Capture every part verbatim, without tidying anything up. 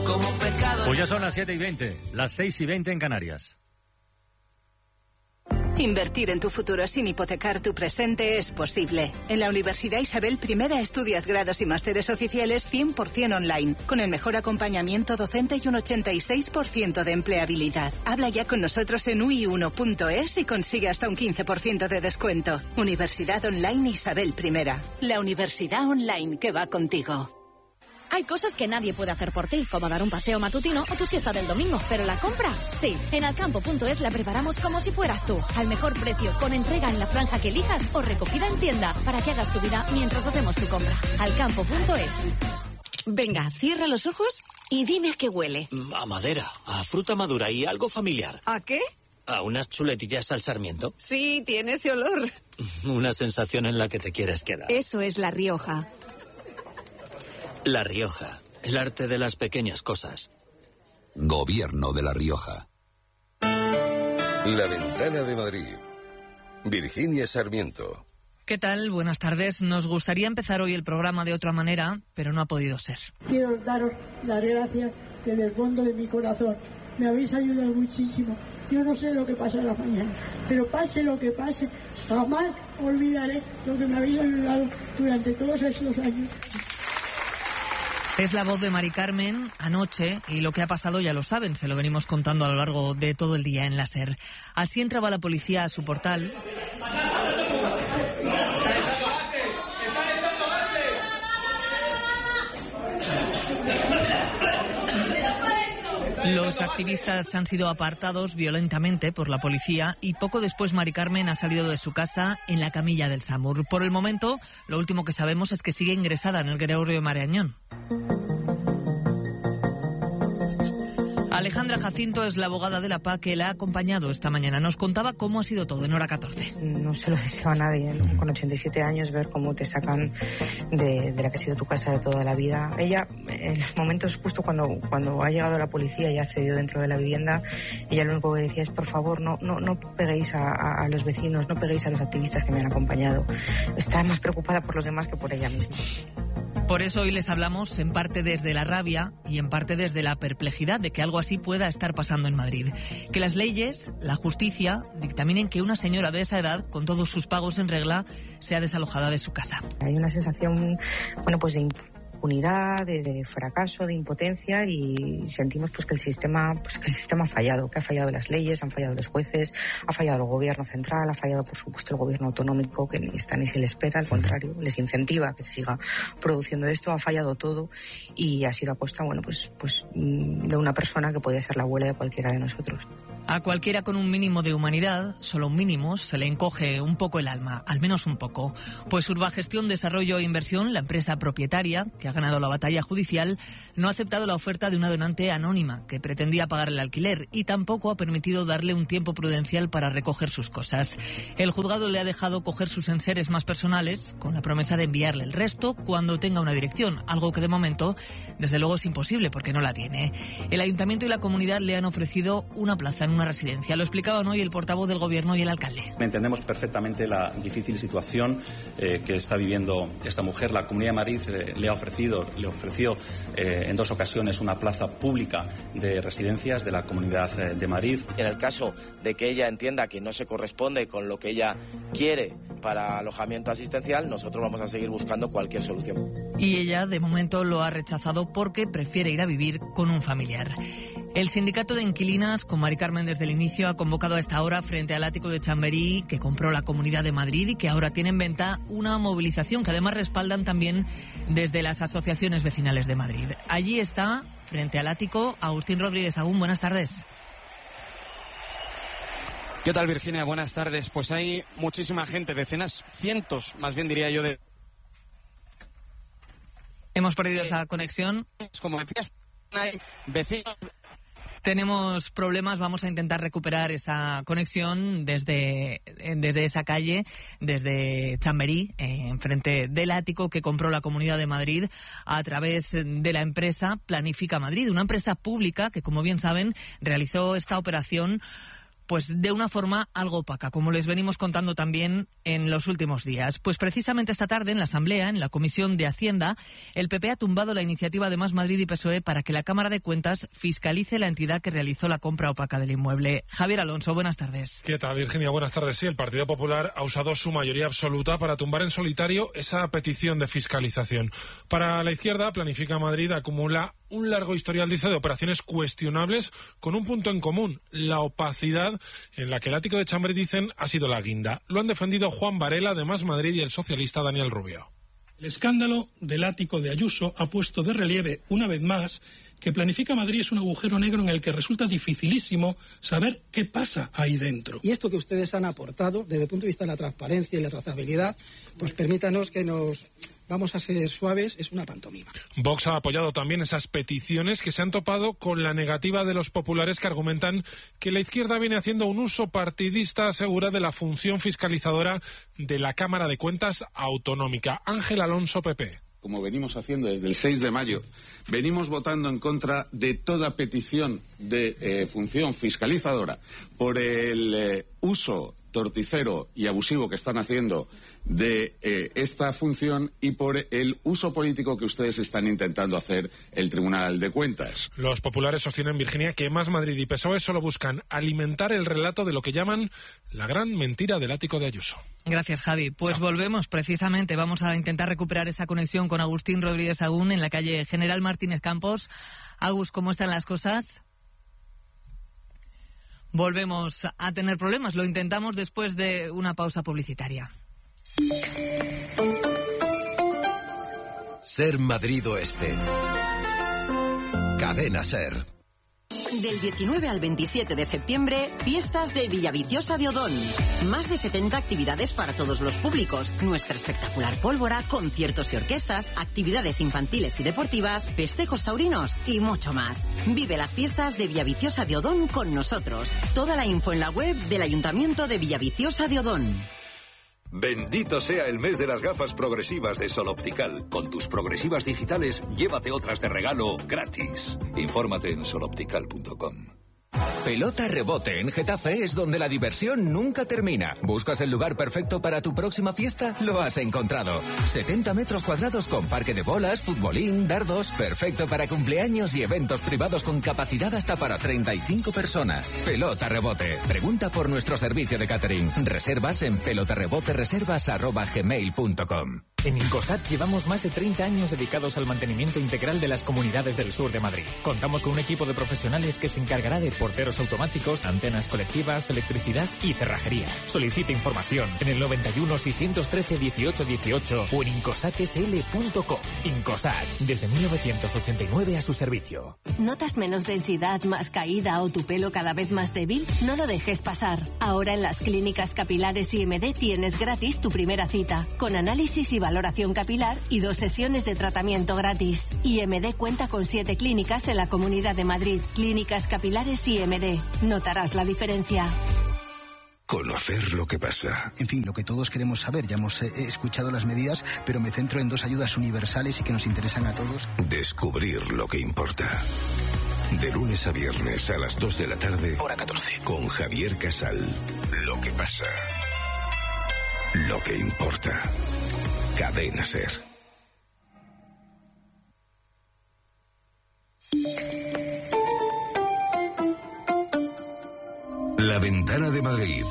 como pescado. Pues ya son las siete y veinte, las seis y veinte en Canarias. Invertir en tu futuro sin hipotecar tu presente es posible. En la Universidad Isabel I estudias grados y másteres oficiales cien por ciento online, con el mejor acompañamiento docente y un ochenta y seis por ciento de empleabilidad. Habla ya con nosotros en u i uno punto es y consigue hasta un quince por ciento de descuento. Universidad Online Isabel I. La universidad online que va contigo. Hay cosas que nadie puede hacer por ti, como dar un paseo matutino o tu siesta del domingo, pero la compra, sí. En alcampo punto es la preparamos como si fueras tú, al mejor precio, con entrega en la franja que elijas o recogida en tienda, para que hagas tu vida mientras hacemos tu compra. alcampo punto es. Venga, cierra los ojos y dime a qué huele. A madera, a fruta madura y algo familiar. ¿A qué? ¿A unas chuletillas al sarmiento? Sí, tiene ese olor. Una sensación en la que te quieres quedar. Eso es La Rioja. La Rioja, el arte de las pequeñas cosas. Gobierno de La Rioja. La Ventana de Madrid. Virginia Sarmiento. ¿Qué tal? Buenas tardes. Nos gustaría empezar hoy el programa de otra manera, pero no ha podido ser. Quiero daros las gracias desde el fondo de mi corazón. Me habéis ayudado muchísimo. Yo no sé lo que pasará mañana, pero pase lo que pase, jamás olvidaré lo que me habéis ayudado durante todos estos años. Es la voz de Mari Carmen anoche, y lo que ha pasado ya lo saben, se lo venimos contando a lo largo de todo el día en la SER. Así entraba la policía a su portal. Los activistas han sido apartados violentamente por la policía y poco después Mari Carmen ha salido de su casa en la camilla del SAMUR. Por el momento, lo último que sabemos es que sigue ingresada en el Gregorio Marañón. Alejandra Jacinto es la abogada de la P A que la ha acompañado esta mañana. Nos contaba cómo ha sido todo en Hora catorce. No se lo deseo a nadie, ¿no? Con ochenta y siete años, ver cómo te sacan de, de la que ha sido tu casa de toda la vida. Ella, en los momentos justo cuando, cuando ha llegado la policía y ha accedido dentro de la vivienda, ella lo único que decía es: por favor, no, no, no peguéis a, a, a los vecinos, no peguéis a los activistas que me han acompañado. Está más preocupada por los demás que por ella misma. Por eso hoy les hablamos en parte desde la rabia y en parte desde la perplejidad de que algo así pueda estar pasando en Madrid. Que las leyes, la justicia, dictaminen que una señora de esa edad, con todos sus pagos en regla, sea desalojada de su casa. Hay una sensación, bueno, pues de impunidad, de, de fracaso, de impotencia, y sentimos pues que el sistema, pues que el sistema ha fallado, que ha fallado las leyes, han fallado los jueces, ha fallado el gobierno central, ha fallado por supuesto el gobierno autonómico, que ni está ni se le espera, al contrario, les incentiva que se siga produciendo esto, ha fallado todo y ha sido a costa, bueno, pues, pues de una persona que podía ser la abuela de cualquiera de nosotros. A cualquiera con un mínimo de humanidad, solo un mínimo, se le encoge un poco el alma, al menos un poco. Pues Urbagestión, Desarrollo e Inversión, la empresa propietaria que ha ganado la batalla judicial, no ha aceptado la oferta de una donante anónima que pretendía pagar el alquiler y tampoco ha permitido darle un tiempo prudencial para recoger sus cosas. El juzgado le ha dejado coger sus enseres más personales con la promesa de enviarle el resto cuando tenga una dirección, algo que de momento desde luego es imposible porque no la tiene. El ayuntamiento y la comunidad le han ofrecido una plaza en una residencia. Lo explicaban hoy el portavoz del gobierno y el alcalde. Entendemos perfectamente la difícil situación eh, que está viviendo esta mujer. La Comunidad de Madrid eh, le ha ofrecido, le ofreció eh, en dos ocasiones una plaza pública de residencias de la Comunidad eh, de Madrid. En el caso de que ella entienda que no se corresponde con lo que ella quiere para alojamiento asistencial, nosotros vamos a seguir buscando cualquier solución. Y ella de momento lo ha rechazado porque prefiere ir a vivir con un familiar. El sindicato de inquilinas, con Mari Carmen desde el inicio, ha convocado a esta hora frente al ático de Chamberí, que compró la Comunidad de Madrid y que ahora tiene en venta, una movilización que además respaldan también desde las asociaciones vecinales de Madrid. Allí está, frente al ático, Agustín Rodríguez Agún. Buenas tardes. ¿Qué tal, Virginia? Buenas tardes. Pues hay muchísima gente, decenas, cientos, más bien diría yo, de... Hemos perdido esa conexión. Como decías, hay vecinos... Tenemos problemas, vamos a intentar recuperar esa conexión desde, desde esa calle, desde Chamberí, eh, enfrente del ático que compró la Comunidad de Madrid a través de la empresa Planifica Madrid, una empresa pública que, como bien saben, realizó esta operación pues de una forma algo opaca, como les venimos contando también en los últimos días. Pues precisamente esta tarde en la Asamblea, en la Comisión de Hacienda, el P P ha tumbado la iniciativa de Más Madrid y P S O E para que la Cámara de Cuentas fiscalice la entidad que realizó la compra opaca del inmueble. Javier Alonso, buenas tardes. ¿Qué tal, Virginia? Buenas tardes. Sí, el Partido Popular ha usado su mayoría absoluta para tumbar en solitario esa petición de fiscalización. Para la izquierda, Planifica Madrid acumula un largo historial, dice, de operaciones cuestionables con un punto en común, la opacidad en la que el ático de Chambre, dicen, ha sido la guinda. Lo han defendido Juan Varela de Más Madrid y el socialista Daniel Rubio. El escándalo del ático de Ayuso ha puesto de relieve, una vez más, que Planifica Madrid es un agujero negro en el que resulta dificilísimo saber qué pasa ahí dentro. Y esto que ustedes han aportado, desde el punto de vista de la transparencia y la trazabilidad, pues permítanos que nos... vamos a ser suaves, es una pantomima. Vox ha apoyado también esas peticiones que se han topado con la negativa de los populares, que argumentan que la izquierda viene haciendo un uso partidista, asegura, de la función fiscalizadora de la Cámara de Cuentas Autonómica. Ángel Alonso, P P. Como venimos haciendo desde el seis de mayo, venimos votando en contra de toda petición de eh, función fiscalizadora por el eh, uso torticero y abusivo que están haciendo de eh, esta función y por el uso político que ustedes están intentando hacer el Tribunal de Cuentas. Los populares sostienen, Virginia, que Más Madrid y P S O E solo buscan alimentar el relato de lo que llaman la gran mentira del ático de Ayuso. Gracias, Javi. Pues Chao. Volvemos precisamente. Vamos a intentar recuperar esa conexión con Agustín Rodríguez Sagún en la calle General Martínez Campos. Agus, ¿cómo están las cosas? Volvemos a tener problemas. Lo intentamos después de una pausa publicitaria. Ser Madrid Oeste. Cadena Ser. Del diecinueve al veintisiete de septiembre, fiestas de Villaviciosa de Odón. Más de setenta actividades para todos los públicos. Nuestra espectacular pólvora, conciertos y orquestas, actividades infantiles y deportivas, festejos taurinos y mucho más. Vive las fiestas de Villaviciosa de Odón con nosotros. Toda la info en la web del Ayuntamiento de Villaviciosa de Odón. Bendito sea el mes de las gafas progresivas de Sol Optical. Con tus progresivas digitales, llévate otras de regalo gratis. Infórmate en sol optical punto com. Pelota Rebote en Getafe es donde la diversión nunca termina. ¿Buscas el lugar perfecto para tu próxima fiesta? Lo has encontrado. setenta metros cuadrados con parque de bolas, futbolín, dardos. Perfecto para cumpleaños y eventos privados con capacidad hasta para treinta y cinco personas. Pelota Rebote. Pregunta por nuestro servicio de catering. Reservas en pelotarrebotereservas arroba gmail punto com. En Incosat llevamos más de treinta años dedicados al mantenimiento integral de las comunidades del sur de Madrid. Contamos con un equipo de profesionales que se encargará de porteros automáticos, antenas colectivas, electricidad y cerrajería. Solicite información en el noventa y uno, seiscientos trece, dieciocho dieciocho o en incosat s l punto com. Incosat, desde mil novecientos ochenta y nueve a su servicio. ¿Notas menos densidad, más caída o tu pelo cada vez más débil? No lo dejes pasar. Ahora en las clínicas capilares I M D tienes gratis tu primera cita, con análisis y valoración capilar y dos sesiones de tratamiento gratis. I M D cuenta con siete clínicas en la Comunidad de Madrid. Clínicas capilares I M D. Notarás la diferencia. Conocer lo que pasa. En fin, lo que todos queremos saber. Ya hemos eh, escuchado las medidas, pero me centro en dos ayudas universales y que nos interesan a todos. Descubrir lo que importa. De lunes a viernes a las dos de la tarde. Hora catorce. Con Javier Casal. Lo que pasa. Lo que importa. Cadena Ser. La Ventana de Madrid.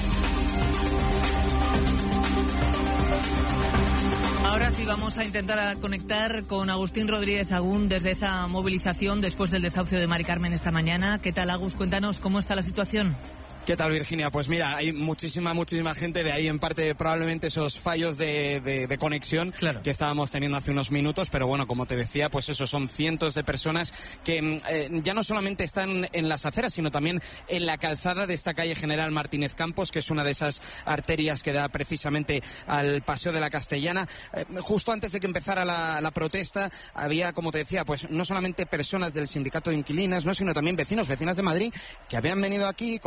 Ahora sí vamos a intentar conectar con Agustín Rodríguez Sagún desde esa movilización después del desahucio de Mari Carmen esta mañana. ¿Qué tal, Agus? Cuéntanos cómo está la situación. ¿Qué tal, Virginia? Pues mira, hay muchísima, muchísima gente, de ahí en parte probablemente esos fallos de, de, de conexión claro. que estábamos teniendo hace unos minutos, pero bueno, como te decía, pues eso, son cientos de personas que eh, ya no solamente están en las aceras, sino también en la calzada de esta calle General Martínez Campos, que es una de esas arterias que da precisamente al Paseo de la Castellana. Eh, justo antes de que empezara la, la protesta, había, como te decía, pues no solamente personas del sindicato de inquilinas, no, sino también vecinos, vecinas de Madrid, que habían venido aquí y comentaban pues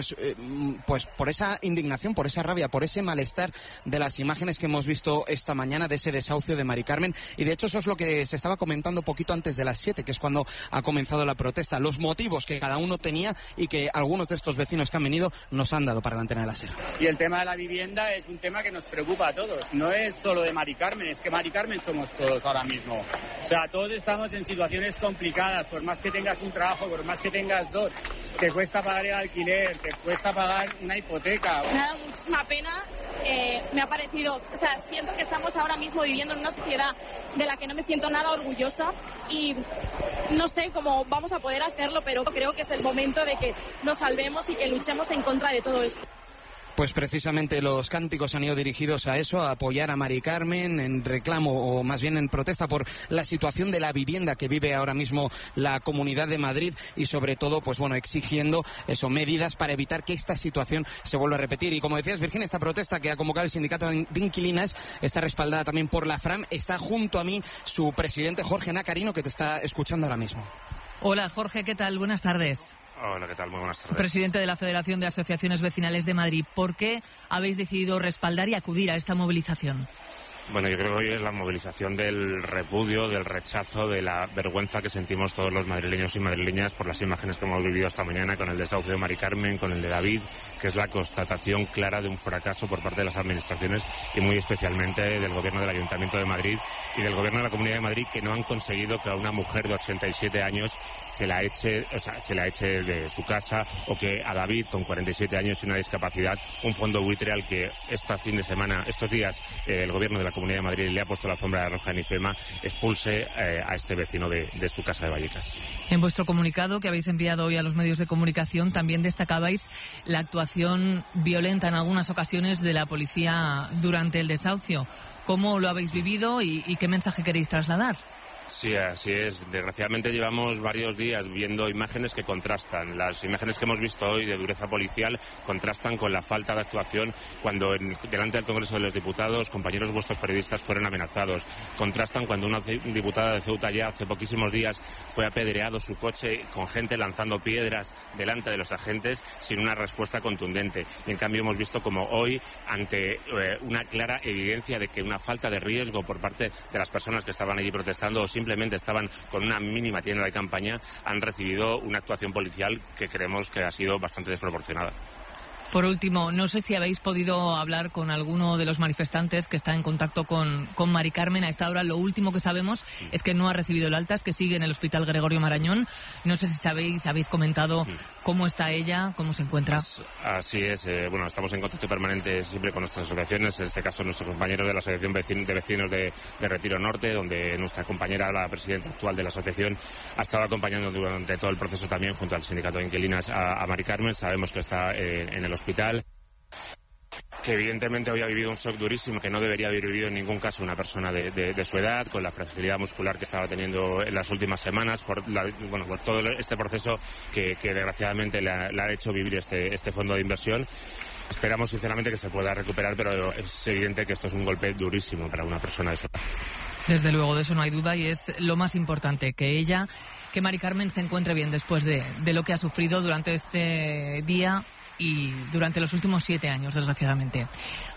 pues, eh, pues por esa indignación, por esa rabia, por ese malestar de las imágenes que hemos visto esta mañana de ese desahucio de Mari Carmen. Y de hecho eso es lo que se estaba comentando poquito antes de las siete, que es cuando ha comenzado la protesta. Los motivos que cada uno tenía y que algunos de estos vecinos que han venido nos han dado para la antena de la SER. Y el tema de la vivienda es un tema que nos preocupa a todos. No es solo de Mari Carmen, es que Mari Carmen somos todos ahora mismo. O sea, todos estamos en situaciones complicadas. Por más que tengas un trabajo, por más que tengas dos, te cuesta pagar el alquiler, te cuesta pagar una hipoteca. Me ha dado muchísima pena. Eh, me ha parecido, o sea, siento que estamos ahora mismo viviendo en una sociedad de la que no me siento nada orgullosa y no sé cómo vamos a poder hacerlo, pero creo que es el momento de que nos salvemos y que luchemos en contra de todo esto. Pues precisamente los cánticos han ido dirigidos a eso, a apoyar a Mari Carmen en reclamo o más bien en protesta por la situación de la vivienda que vive ahora mismo la Comunidad de Madrid y sobre todo, pues bueno, exigiendo eso, medidas para evitar que esta situación se vuelva a repetir. Y como decías, Virginia, esta protesta que ha convocado el Sindicato de Inquilinas está respaldada también por la FRAM. Está junto a mí su presidente Jorge Nacarino, que te está escuchando ahora mismo. Hola Jorge, ¿qué tal? Buenas tardes. Hola, ¿qué tal? Muy buenas tardes. Presidente de la Federación de Asociaciones Vecinales de Madrid, ¿por qué habéis decidido respaldar y acudir a esta movilización? Bueno, yo creo que hoy es la movilización del repudio, del rechazo, de la vergüenza que sentimos todos los madrileños y madrileñas por las imágenes que hemos vivido esta mañana con el desahucio de Mari Carmen, con el de David, que es la constatación clara de un fracaso por parte de las administraciones y muy especialmente del Gobierno del Ayuntamiento de Madrid y del Gobierno de la Comunidad de Madrid, que no han conseguido que a una mujer de ochenta y siete años se la eche, o sea, se la eche de su casa, o que a David, con cuarenta y siete años y una discapacidad, un fondo buitre al que este fin de semana, estos días, eh, el Gobierno de la Comunidad de Madrid le ha puesto la alfombra roja en IFEMA, expulse eh, a este vecino de, de su casa de Vallecas. En vuestro comunicado que habéis enviado hoy a los medios de comunicación también destacabais la actuación violenta en algunas ocasiones de la policía durante el desahucio. ¿Cómo lo habéis vivido y, y qué mensaje queréis trasladar? Sí, así es. Desgraciadamente llevamos varios días viendo imágenes que contrastan. Las imágenes que hemos visto hoy de dureza policial contrastan con la falta de actuación cuando en, delante del Congreso de los Diputados compañeros vuestros periodistas fueron amenazados. Contrastan cuando una diputada de Ceuta ya hace poquísimos días fue apedreado su coche con gente lanzando piedras delante de los agentes sin una respuesta contundente. Y en cambio hemos visto como hoy, ante eh, una clara evidencia de que una falta de riesgo por parte de las personas que estaban allí protestando simplemente estaban con una mínima tienda de campaña, han recibido una actuación policial que creemos que ha sido bastante desproporcionada. Por último, no sé si habéis podido hablar con alguno de los manifestantes que está en contacto con, con Mari Carmen. A esta hora lo último que sabemos es que no ha recibido el alta, es que sigue en el Hospital Gregorio Marañón. No sé si sabéis, habéis comentado cómo está ella, cómo se encuentra. Así es, eh, bueno, estamos en contacto permanente siempre con nuestras asociaciones, en este caso nuestros compañeros de la Asociación de Vecinos de, de Retiro Norte, donde nuestra compañera, la presidenta actual de la asociación, ha estado acompañando durante todo el proceso también junto al Sindicato de Inquilinas a, a Mari Carmen. Sabemos que está eh, en el hospital. hospital, que evidentemente hoy ha vivido un shock durísimo que no debería haber vivido en ningún caso una persona de, de, de su edad, con la fragilidad muscular que estaba teniendo en las últimas semanas, por, la, bueno, por todo este proceso que, que desgraciadamente le ha, le ha hecho vivir este, este fondo de inversión. Esperamos sinceramente que se pueda recuperar, pero es evidente que esto es un golpe durísimo para una persona de su edad. Desde luego, de eso no hay duda y es lo más importante, que ella, que Mari Carmen se encuentre bien después de, de lo que ha sufrido durante este día y durante los últimos siete años, desgraciadamente.